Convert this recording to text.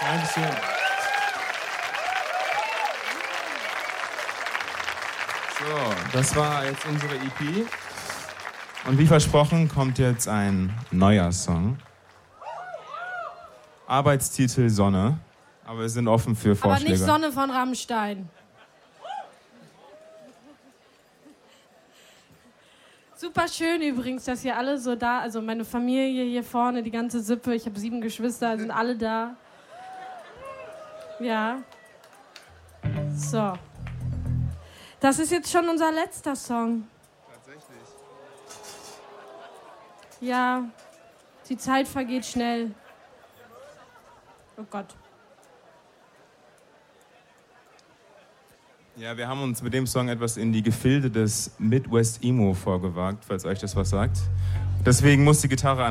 Dankeschön. So, das war jetzt unsere EP. Und wie versprochen kommt jetzt ein neuer Song. Arbeitstitel Sonne. Aber wir sind offen für Vorschläge. Aber nicht Sonne von Rammstein. Super schön übrigens, dass ihr alle so da, also meine Familie hier vorne, die ganze Sippe, ich habe 7 Geschwister, sind alle da. Ja. So. Das ist jetzt schon unser letzter Song. Tatsächlich. Ja, die Zeit vergeht schnell. Oh Gott. Ja, wir haben uns mit dem Song etwas in die Gefilde des Midwest Emo vorgewagt, falls euch das was sagt. Deswegen muss die Gitarre an